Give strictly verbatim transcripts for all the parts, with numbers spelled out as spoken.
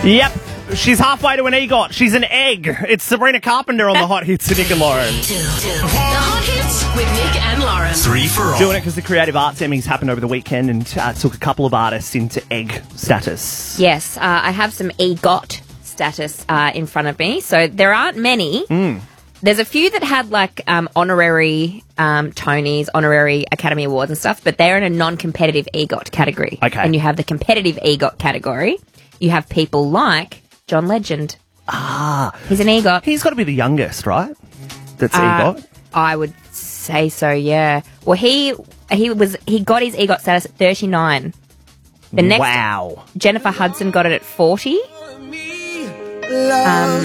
Yep. She's halfway to an EGOT. She's an egg. It's Sabrina Carpenter on the Hot Hits with Nick and Lauren. The Hot Hits with Nick and Lauren. Three for all. Doing it because the Creative Arts Emmys happened over the weekend and uh, took a couple of artists into egg status. Yes, uh, I have some EGOT status uh, in front of me. So there aren't many. Mm. There's a few that had like um, honorary um, Tonys, honorary Academy Awards and stuff, but they're in a non-competitive EGOT category. Okay. And you have the competitive EGOT category. You have people like John Legend. Ah. He's an EGOT. He's got to be the youngest, right? That's Uh, EGOT. I would say so, yeah. Well, he he was he got his EGOT status at thirty-nine. The next, Wow. Jennifer Hudson got it at forty. Um,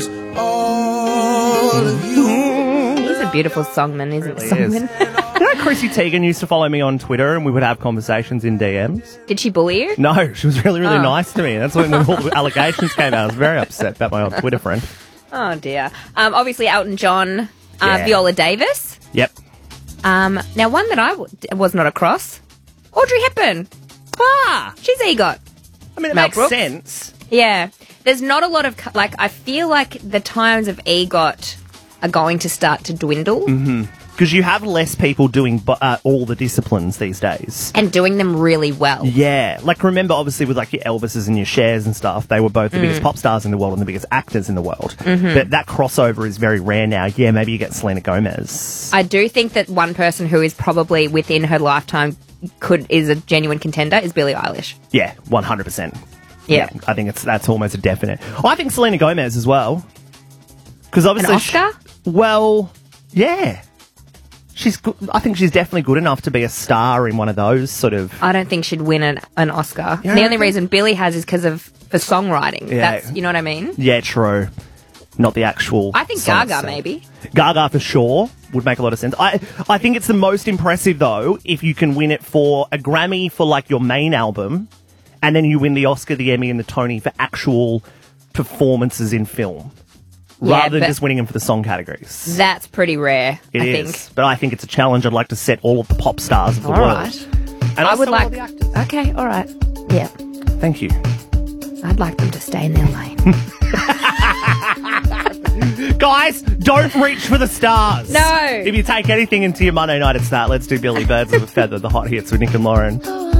he's a beautiful songman, isn't he? Really is. Songman. You know, Chrissy Teigen used to follow me on Twitter and we would have conversations in D Ms. Did she bully you? No, she was really, really Oh. nice to me. That's when all the allegations came out. I was very upset about my old Twitter friend. Oh dear. Um, obviously Elton John, uh, Yeah. Viola Davis. Yep. Um, now one that I w- was not across, Audrey Hepburn. Ah, she's EGOT. I mean, it Mel makes Brooks. sense. Yeah, there's not a lot of co- like. I feel like the times of EGOT are going to start to dwindle. Mm-hmm. Because you have less people doing bu- uh, all the disciplines these days. And doing them really well. Yeah. Like, remember, obviously, with, like, your Elvises and your Chers and stuff, they were both the Mm. biggest pop stars in the world and the biggest actors in the world. Mhm. But that crossover is very rare now. Yeah, maybe you get Selena Gomez. I do think that one person who is probably within her lifetime could is a genuine contender is Billie Eilish. Yeah, one hundred percent. Yeah. I think it's that's almost a definite. Oh, I think Selena Gomez as well. Because obviously... An Oscar? She, well, yeah. She's. Good. I think she's definitely good enough to be a star in one of those sort of... I don't think she'd win an, an Oscar. Yeah, the I only think- reason Billie has is because of for songwriting. Yeah. That's you know what I mean. Yeah, true. Not the actual... I think song Gaga itself. maybe. Gaga for sure would make a lot of sense. I I think it's the most impressive though if you can win it for a Grammy for like your main album, and then you win the Oscar, the Emmy, and the Tony for actual performances in film, Yeah, rather than but- just winning them for the song categories. That's pretty rare. It I is, think. but I think it's a challenge I'd like to set all of the pop stars of the All world. right. And I would also all like. the actors. Okay. All right. Yeah. Thank you. I'd like them to stay in their lane. Guys, don't reach for the stars. No. If you take anything into your Monday night at Start, let's do Billy Birds of a Feather, the Hot Hits with Nick and Lauren.